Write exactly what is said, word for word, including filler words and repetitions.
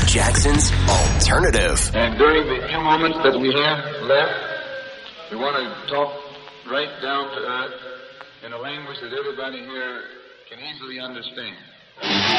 Jackson's Alternative. And during the few moments that we have left, we want to talk right down to earth in a language that everybody here can easily understand.